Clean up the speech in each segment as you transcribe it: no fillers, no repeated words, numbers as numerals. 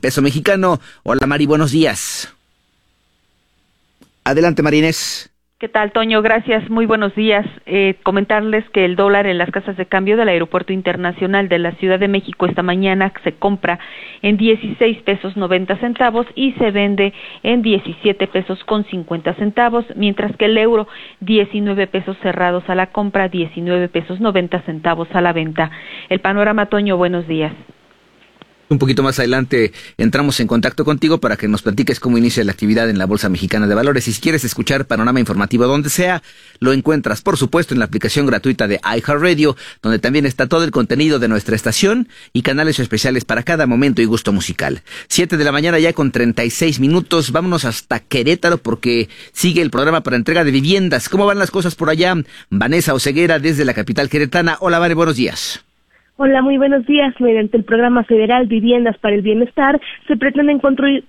peso mexicano. Hola Mari, buenos días. Adelante, Marinés. ¿Qué tal, Toño? Gracias, muy buenos días. Comentarles que el dólar en las casas de cambio del Aeropuerto Internacional de la Ciudad de México esta mañana se compra en 16 pesos 90 centavos y se vende en 17 pesos con 50 centavos, mientras que el euro 19 pesos cerrados a la compra, 19 pesos 90 centavos a la venta. El panorama, Toño, buenos días. Un poquito más adelante entramos en contacto contigo para que nos platiques cómo inicia la actividad en la Bolsa Mexicana de Valores. Y si quieres escuchar panorama informativo donde sea, lo encuentras, por supuesto, en la aplicación gratuita de iHeartRadio, donde también está todo el contenido de nuestra estación y canales especiales para cada momento y gusto musical. 7 de la mañana ya con 36 minutos. Vámonos hasta Querétaro porque sigue el programa para entrega de viviendas. ¿Cómo van las cosas por allá? Vanessa Oseguera desde la capital queretana. Hola, Vane, buenos días. Hola, muy buenos días. Mediante el Programa Federal Viviendas para el Bienestar, se pretenden construir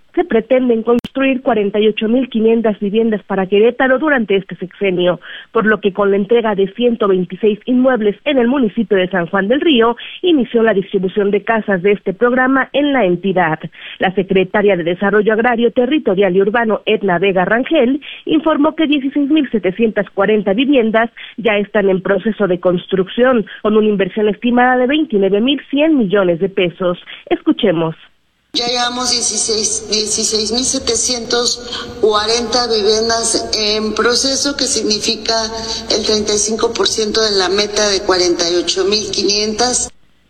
48,500 viviendas para Querétaro durante este sexenio, por lo que con la entrega de 126 inmuebles en el municipio de San Juan del Río, inició la distribución de casas de este programa en la entidad. La secretaria de Desarrollo Agrario, Territorial y Urbano, Edna Vega Rangel, informó que 16,740 viviendas ya están en proceso de construcción, con una inversión estimada de 29,100 millones de pesos. Escuchemos. Ya llevamos 16,740 viviendas en proceso, que significa el 35% de la meta de 48,500.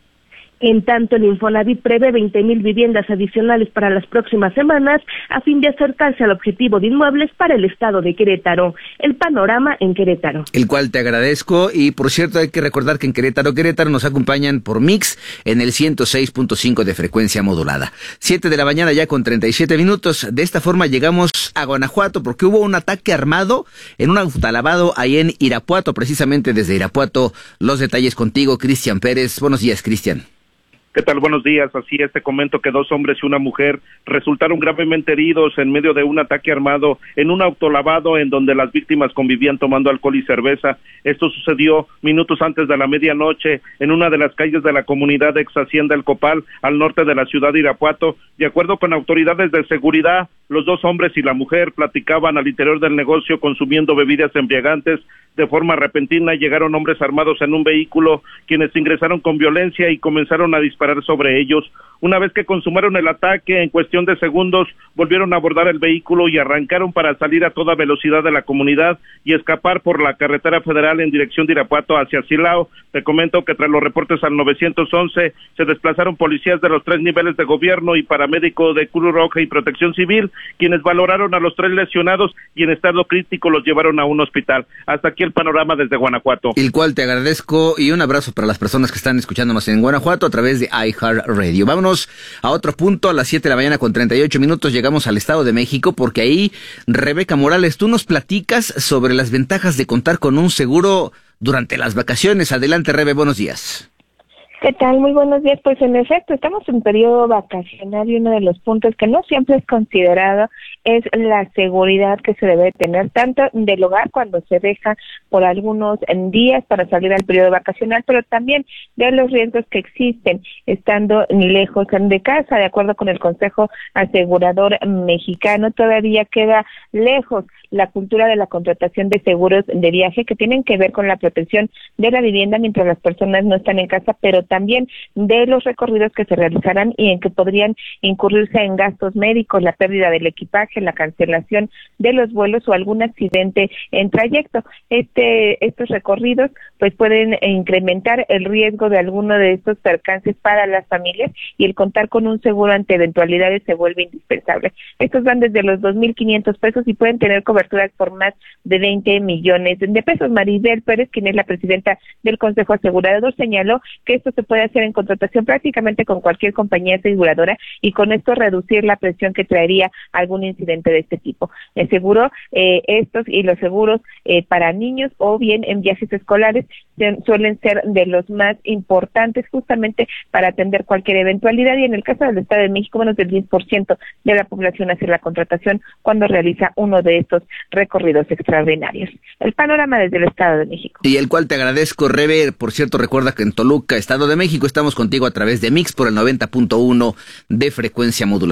En tanto, el Infonavit prevé 20,000 viviendas adicionales para las próximas semanas a fin de acercarse al objetivo de inmuebles para el estado de Querétaro. El panorama en Querétaro. El cual te agradezco y, por cierto, hay que recordar que en Querétaro nos acompañan por Mix en el 106.5 de frecuencia modulada. 7 de la mañana ya con 37 minutos. De esta forma llegamos a Guanajuato porque hubo un ataque armado en un autolavado ahí en Irapuato, precisamente desde Irapuato. Los detalles contigo, Cristian Pérez. Buenos días, Cristian. ¿Qué tal? Buenos días. Así es, te comento que 2 hombres y una mujer resultaron gravemente heridos en medio de un ataque armado en un autolavado en donde las víctimas convivían tomando alcohol y cerveza. Esto sucedió minutos antes de la medianoche en una de las calles de la comunidad ex Hacienda El Copal, al norte de la ciudad de Irapuato. De acuerdo con autoridades de seguridad, los 2 hombres y la mujer platicaban al interior del negocio consumiendo bebidas embriagantes. De forma repentina llegaron hombres armados en un vehículo, quienes ingresaron con violencia y comenzaron a disparar sobre ellos. Una vez que consumaron el ataque, en cuestión de segundos, volvieron a abordar el vehículo y arrancaron para salir a toda velocidad de la comunidad y escapar por la carretera federal en dirección de Irapuato hacia Silao. Te comento que tras los reportes al 911 se desplazaron policías de los 3 niveles de gobierno y paramédicos de Cruz Roja y Protección Civil, quienes valoraron a los 3 lesionados y en estado crítico los llevaron a un hospital. Hasta aquí el panorama desde Guanajuato. El cual te agradezco y un abrazo para las personas que están escuchándonos en Guanajuato a través de iHeartRadio. Vámonos a otro punto. A las 7 de la mañana con 38 minutos llegamos al Estado de México porque ahí, Rebeca Morales, tú nos platicas sobre las ventajas de contar con un seguro durante las vacaciones. Adelante, Rebe, buenos días. ¿Qué tal? Muy buenos días. Pues en efecto, estamos en periodo vacacional y uno de los puntos que no siempre es considerado es la seguridad que se debe tener, tanto del hogar cuando se deja por algunos días para salir al periodo vacacional, pero también de los riesgos que existen estando lejos de casa. De acuerdo con el Consejo Asegurador Mexicano, todavía queda lejos la cultura de la contratación de seguros de viaje que tienen que ver con la protección de la vivienda mientras las personas no están en casa, pero también de los recorridos que se realizarán y en que podrían incurrirse en gastos médicos, la pérdida del equipaje, la cancelación de los vuelos o algún accidente en trayecto. Estos recorridos pues pueden incrementar el riesgo de alguno de estos percances para las familias y el contar con un seguro ante eventualidades se vuelve indispensable. Estos van desde los 2,500 pesos y pueden tener coberturas por más de 20 millones de pesos. Maribel Pérez, quien es la presidenta del Consejo Asegurador, señaló que esto se puede hacer en contratación prácticamente con cualquier compañía aseguradora y con esto reducir la presión que traería algún incidente de este tipo. El seguro, estos y los seguros para niños o bien en viajes escolares suelen ser de los más importantes justamente para atender cualquier eventualidad y en el caso del Estado de México menos del 10% de la población hace la contratación cuando realiza uno de estos recorridos extraordinarios. El panorama desde el Estado de México. Y el cual te agradezco, Rebe. Por cierto, recuerda que en Toluca, Estado de México, estamos contigo a través de Mix por el 90.1 de frecuencia modulada.